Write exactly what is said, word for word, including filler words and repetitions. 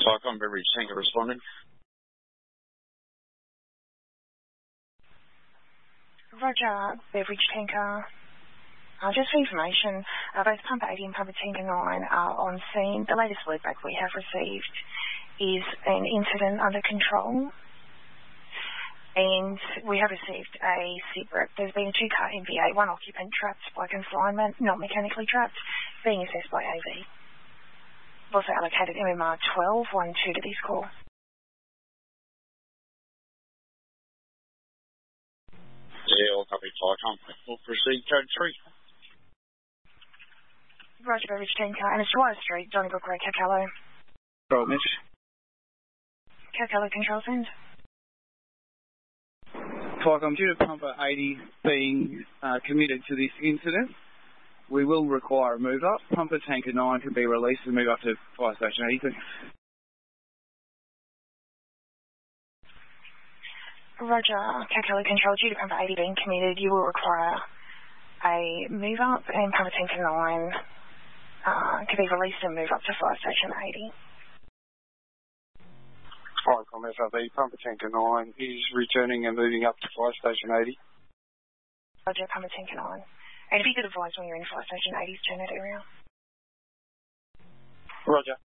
Cyclone Beverage Tanker responding. Roger, Beverage Tanker. Uh, just for information, uh, both Pump eighty and Pump Tanker nine are on scene. The latest word back we have received is an incident under control. And we have received a SITREP. There's been a two-car M V A, one occupant trapped by confinement, not mechanically trapped, being assessed by A V. We've also allocated M M R twelve one two to this call. Yeah, all copy Cyclone. We'll proceed code three. Roger, Beverage Tanker, and it's Dwyer Street, Donnybrook Road, Calcalo. Control, Mitch. Calcalo, control send. Cyclone, due to Pumper eighty being uh, committed to this incident, we will require a move up. Pumper Tanker nine can be released and move up to Fire Station eighty. Roger, Calcalo control, due to Pumper eighty being committed, you will require a move up, and Pumper Tanker nine uh, can be released and move up to Fire Station eighty. Cyclone F R B, Pumper Tanker nine is returning and moving up to Fire Station eighty. Roger, Pumper Tanker nine. And if you could advise when you're in Fire Station eighty's turnout area. Roger.